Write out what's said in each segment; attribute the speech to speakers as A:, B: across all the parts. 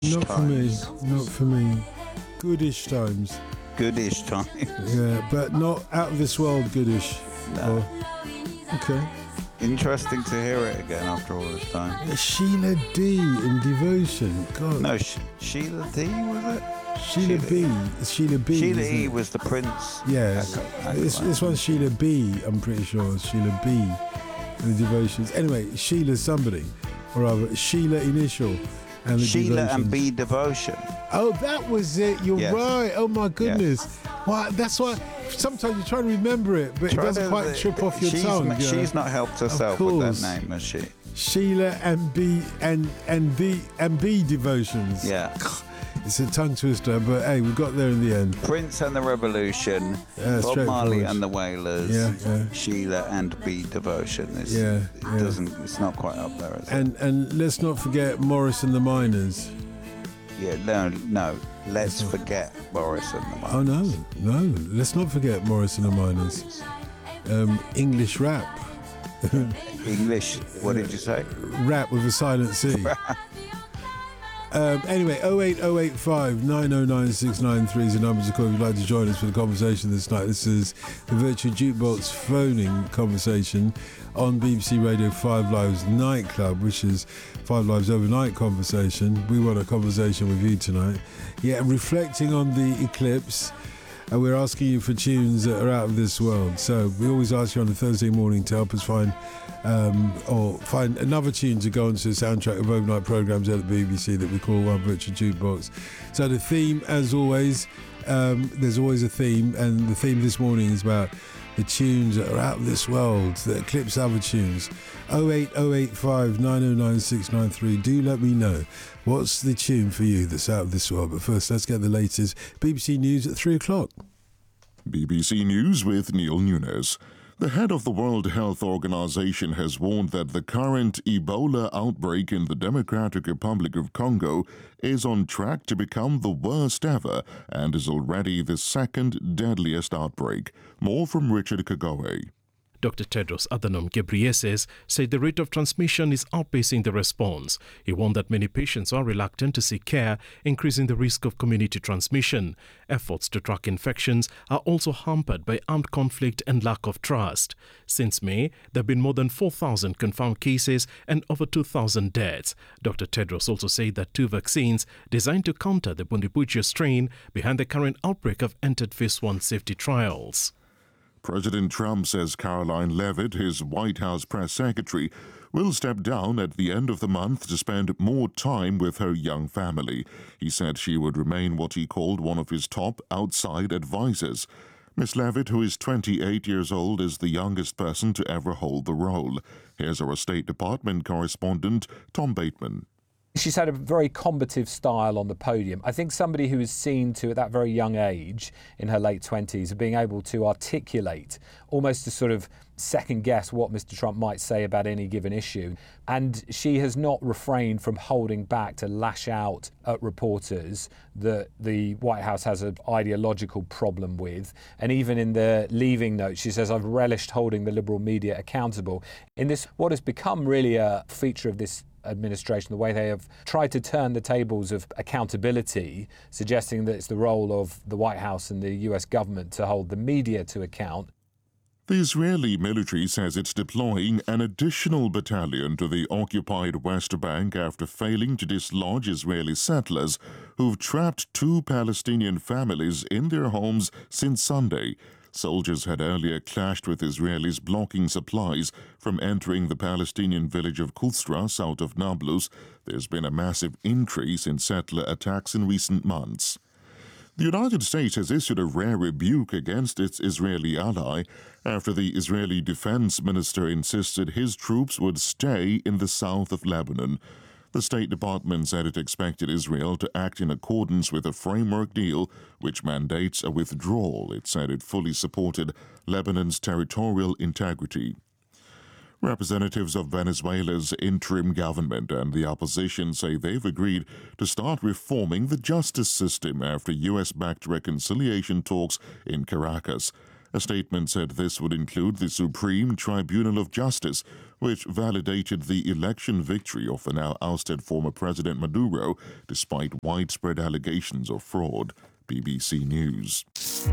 A: Not for me.
B: times.
A: Not for me. Goodish times.
B: Goodish times.
A: Yeah, but not out of this world goodish.
B: No.
A: Okay.
B: Interesting to hear it again after all this time.
A: Sheila D in Devotion. God.
B: No, Sheila D, was it?
A: Sheila B. It's Sheila B.
B: Sheila
A: isn't
B: E
A: it?
B: was the prince.
A: Yeah.
B: Okay.
A: This one's Sheila B, I'm pretty sure. It's Sheila B in the Devotions. Anyway, Sheila somebody. Or rather, Sheila initial. And the
B: Sheila
A: Devotions.
B: and B Devotion.
A: Oh, that was it. You're
B: Yes.
A: right. Oh, my goodness. Why? That's why sometimes you try to remember it, but it doesn't quite trip off your tongue.
B: She's not helped herself with that name, has she?
A: Sheila and B Devotions.
B: Yeah.
A: It's a tongue twister, but hey, we got there in the end.
B: Prince and the Revolution, Bob
A: straightforward.
B: Marley and the Wailers,
A: Yeah.
B: Sheila and B Devotion. It's not quite up there, is it?
A: And let's not forget Morris and the Miners.
B: Yeah, no. Let's forget Boris and the Miners.
A: Oh no, let's not forget Morris and the Miners. English rap.
B: English, what did you say?
A: Rap with a silent C. Anyway, 08085 909 693 is the number to call if you'd like to join us for the conversation this night. This is the Virtual Jukebox phoning conversation on BBC Radio 5 Live's Nightclub, which is 5 Live's overnight conversation. We want a conversation with you tonight. Yeah, reflecting on the eclipse. And we're asking you for tunes that are out of this world. So we always ask you on a Thursday morning to help us find another tune to go onto the soundtrack of overnight programmes at the BBC that we call One Virtual Jukebox. So the theme, as always, there's always a theme, and the theme this morning is about the tunes that are out of this world, that eclipse other tunes. 08085 909 693. Do let me know what's the tune for you that's out of this world. But first, let's get the latest BBC News at 3 o'clock.
C: BBC News with Neil Nunes. The head of the World Health Organization has warned that the current Ebola outbreak in the Democratic Republic of Congo is on track to become the worst ever and is already the second deadliest outbreak. More from Richard Kagoe.
D: Dr. Tedros Adhanom Ghebreyesus said the rate of transmission is outpacing the response. He warned that many patients are reluctant to seek care, increasing the risk of community transmission. Efforts to track infections are also hampered by armed conflict and lack of trust. Since May, there have been more than 4,000 confirmed cases and over 2,000 deaths. Dr. Tedros also said that 2 vaccines designed to counter the Bundibugyo strain behind the current outbreak have entered phase 1 safety trials.
C: President Trump says Caroline Leavitt, his White House press secretary, will step down at the end of the month to spend more time with her young family. He said she would remain what he called one of his top outside advisors. Miss Leavitt, who is 28 years old, is the youngest person to ever hold the role. Here's our State Department correspondent, Tom Bateman.
E: She's had a very combative style on the podium. I think somebody who is seen to, at that very young age, in her late 20s, of being able to articulate, almost to sort of second guess what Mr. Trump might say about any given issue. And she has not refrained from holding back to lash out at reporters that the White House has an ideological problem with. And even in the leaving note, she says, "I've relished holding the liberal media accountable." In this, what has become really a feature of this administration, the way they have tried to turn the tables of accountability, suggesting that it's the role of the White House and the US government to hold the media to account.
C: The Israeli military says it's deploying an additional battalion to the occupied West Bank after failing to dislodge Israeli settlers who've trapped 2 Palestinian families in their homes since Sunday. Soldiers had earlier clashed with Israelis blocking supplies from entering the Palestinian village of Kusra south of Nablus. There's been a massive increase in settler attacks in recent months. The United States has issued a rare rebuke against its Israeli ally after the Israeli defense minister insisted his troops would stay in the south of Lebanon. The State Department said it expected Israel to act in accordance with a framework deal which mandates a withdrawal. It said it fully supported Lebanon's territorial integrity. Representatives of Venezuela's interim government and the opposition say they've agreed to start reforming the justice system after U.S.-backed reconciliation talks in Caracas. A statement said this would include the Supreme Tribunal of Justice, which validated the election victory of the now ousted former President Maduro, despite widespread allegations of fraud. BBC News.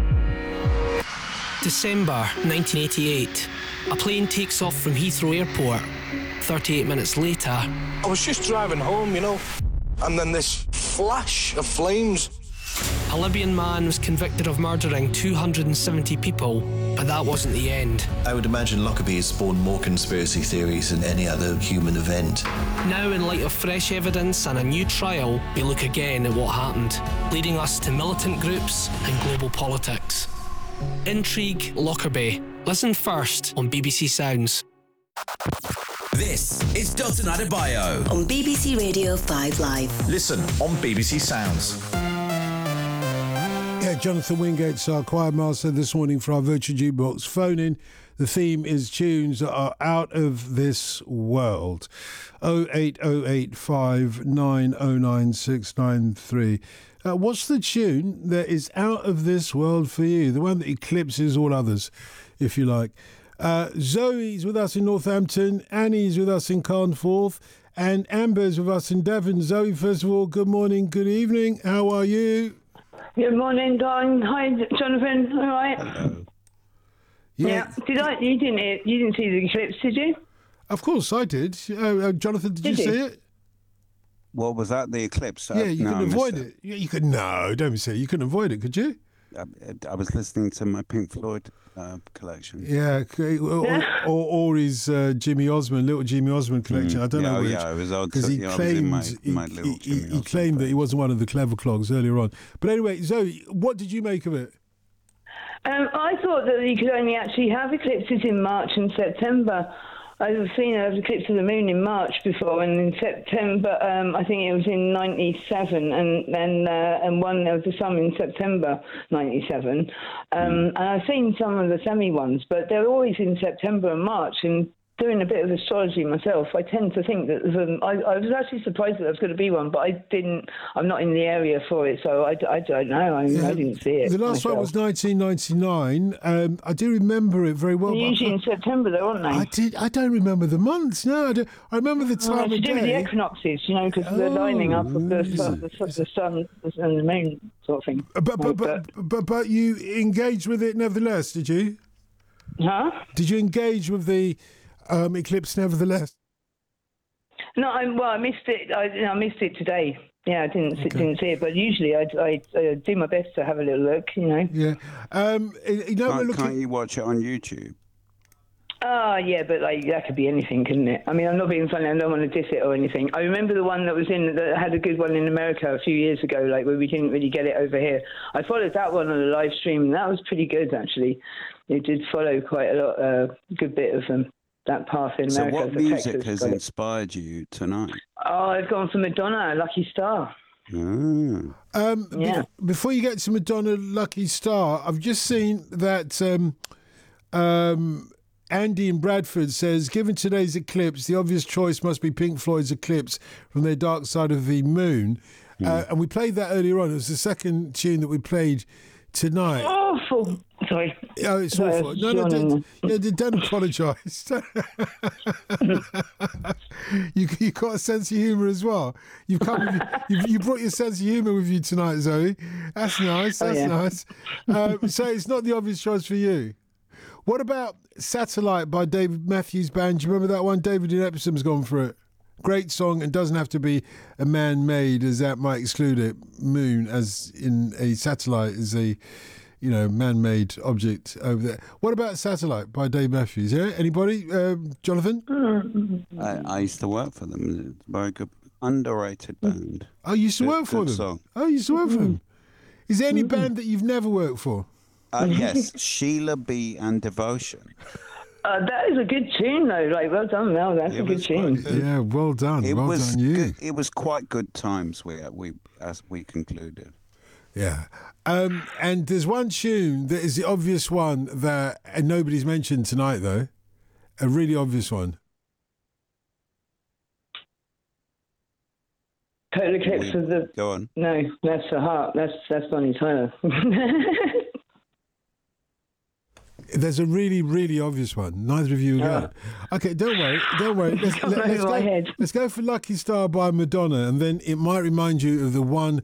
F: December 1988. A plane takes off from Heathrow Airport. 38 minutes later...
G: I was just driving home, and then this flash of flames.
F: A Libyan man was convicted of murdering 270 people, but that wasn't the end.
H: I would imagine Lockerbie has spawned more conspiracy theories than any other human event.
F: Now, in light of fresh evidence and a new trial, we look again at what happened, leading us to militant groups and global politics. Intrigue, Lockerbie. Listen first on BBC Sounds.
I: This is Dalton Adebayo
J: on BBC Radio 5 Live.
I: Listen on BBC Sounds.
A: Yeah, Jonathan Wingate's our choir master this morning for our Virtual Jukebox phone-in. The theme is tunes that are out of this world. 08085 909 693. What's the tune that is out of this world for you? The one that eclipses all others, if you like. Zoe's with us in Northampton, Annie's with us in Carnforth, and Amber's with us in Devon. Zoe, first of all, good morning, good evening. How are you?
K: Good morning, Don. Hi, Jonathan. All right.
A: Hello.
K: Yeah. You didn't see the eclipse, did you?
A: Of course, I did. Jonathan, did you see it?
B: What was that? The eclipse?
A: Yeah, you couldn't avoid it. You could. No, don't say you couldn't avoid it, could you?
B: I was listening to my Pink Floyd collection.
A: Yeah, or his Jimmy Osmond, little Jimmy Osmond collection. I don't know which.
B: Yeah, it was odd.
A: Because he claimed he claimed that he wasn't one of the clever clogs earlier on. But anyway, Zoe, what did you make of it?
K: I thought that you could only actually have eclipses in March and September. I've seen an eclipse of the moon in March before, and in September, I think it was in '97, and one there was the sun in September '97. And I've seen some of the semi ones, but they're always in September and March. And doing a bit of astrology myself, I tend to think that I was actually surprised that there was going to be one, but I'm not in the area for it, so I don't know. I didn't see it.
A: The last one was 1999. I do remember it very well.
K: Usually in September, though, aren't they?
A: I don't remember the months. No, I remember the time of day.
K: It's to do with the equinoxes, because the lining up of the sun and the moon sort of thing.
A: But you engaged with it nevertheless, did you?
K: Huh?
A: Did you engage with the eclipse nevertheless?
K: No, I missed it. I missed it today. Yeah, I didn't see it, but usually I do my best to have a little look.
A: Yeah.
B: Can't you watch it on YouTube?
K: Yeah, but that could be anything, couldn't it? I mean, I'm not being funny. I don't want to diss it or anything. I remember the one that had a good one in America a few years ago, where we didn't really get it over here. I followed that one on a live stream, and that was pretty good actually. It did follow quite a lot, a good bit of that path in America.
B: So what music has inspired you tonight?
K: I've gone for Madonna, Lucky Star.
A: Before you get to Madonna, Lucky Star, I've just seen that Andy in Bradford says, given today's eclipse, the obvious choice must be Pink Floyd's Eclipse from their Dark Side of the Moon. And we played that earlier on. It was the second tune that we played tonight.
K: Awful. Sorry.
A: Oh, it's awful. Don't apologise. You got a sense of humour as well. You brought your sense of humour with you tonight, Zoe. That's nice. Nice. So it's not the obvious choice for you. What about Satellite by David Matthews Band? Do you remember that one? David in Epsom's gone for it. Great song, and doesn't have to be a man-made, as that might exclude it. Moon, as in a satellite, is a man-made object over there. What about Satellite by Dave Matthews? Yeah, anybody? Jonathan?
B: I used to work for them. It's a very good, underrated band.
A: Oh, you used to work for them?
B: Song.
A: Oh, you used to work for them. Is there any band that you've never worked for?
B: Yes, Sheila B. and Devotion.
K: That is a good tune, though. Well done, Mel. That's a good tune.
A: Yeah, well done.
B: It
A: well
B: was
A: done, you.
B: Good. It was quite good times. As we concluded.
A: Yeah, and there's one tune that is the obvious one that nobody's mentioned tonight, though. A really obvious one.
K: Total Eclipse of the...
B: Go on.
K: No, that's the Heart. That's Bonnie Tyler.
A: There's a really, really obvious one. Neither of you got it. Okay, don't worry. Let's go for Lucky Star by Madonna, and then it might remind you of the one